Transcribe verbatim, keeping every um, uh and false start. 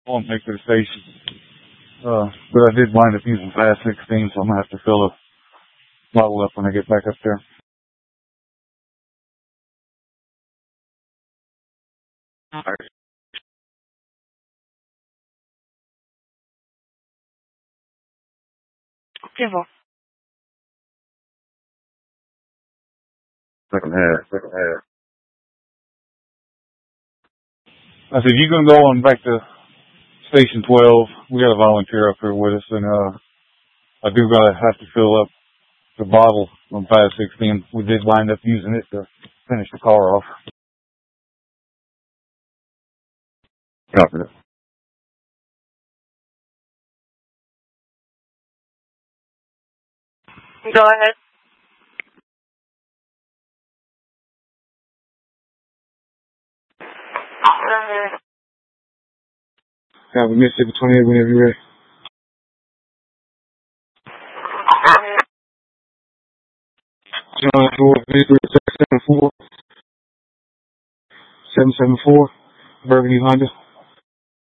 on back to the station. Uh, but I did wind up using fast sixteen, so I'm gonna have to fill a bottle up when I get back up there. All right. C'est bon. Second half, second half. I said, you can go on back to Station twelve. We got a volunteer up here with us, and uh, I do gotta have to fill up the bottle on five sixteen. We did wind up using it to finish the car off. Copy that. Go ahead. Copy Mississippi twenty-eight whenever you're ready. John four, seven seven four, seven seven four, Burgundy Honda.